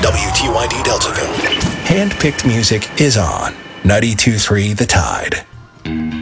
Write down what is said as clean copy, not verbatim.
WTYD Deltaville. Hand-picked music is on 92.3 The Tide.